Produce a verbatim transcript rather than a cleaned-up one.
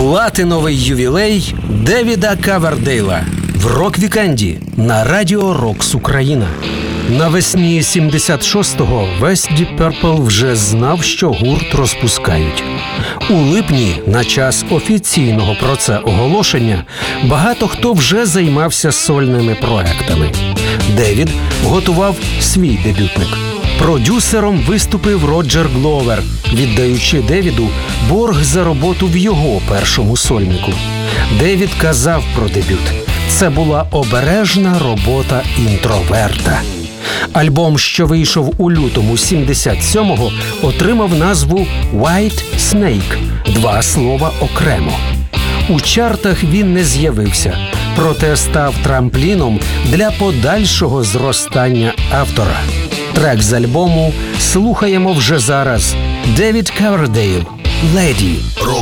Платиновий ювілей Девіда Ковердейла в рок-вікенді на радіо «Рокс Україна». Навесні сімдесят шостого весь Deep Purple вже знав, що гурт розпускають. У липні, на час офіційного про це оголошення, багато хто вже займався сольними проектами. Девід готував свій дебютник. Продюсером виступив Роджер Гловер, віддаючи Девіду борг за роботу в його першому сольнику. Девід казав про дебют: це була обережна робота інтроверта. Альбом, що вийшов у лютому сімдесят сьомого, отримав назву «White Snake» – два слова окремо. У чартах він не з'явився, проте став трампліном для подальшого зростання автора. Трек з альбому слухаємо вже зараз. Девід Ковердейл «Lady».